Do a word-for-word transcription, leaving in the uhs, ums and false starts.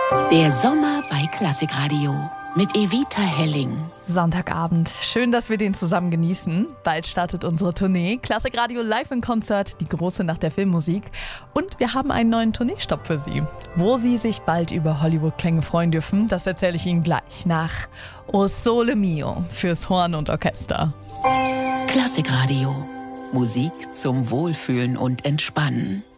Der Sommer bei Klassikradio mit Evita Helling. Sonntagabend. Schön, dass wir den zusammen genießen. Bald startet unsere Tournee. Klassikradio live in Konzert, die große Nacht der Filmmusik. Und wir haben einen neuen Tourneestopp für Sie. Wo Sie sich bald über Hollywood-Klänge freuen dürfen, das erzähle ich Ihnen gleich nach O Sole Mio fürs Horn und Orchester. Klassikradio. Musik zum Wohlfühlen und Entspannen.